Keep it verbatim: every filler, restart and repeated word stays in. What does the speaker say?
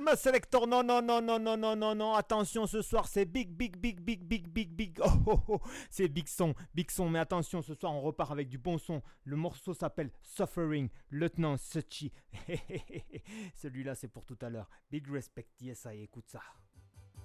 calme, Selector. Non, non, non, non, non, non, non, non. Attention, ce soir, c'est big, big, big, big, big, big, big. Oh, oh, oh. C'est big son, big son. Mais attention, ce soir, on repart avec du bon son. Le morceau s'appelle Suffering, Lieutenant Suchi. Celui-là, c'est pour tout à l'heure. Big respect, yes, I écoute ça.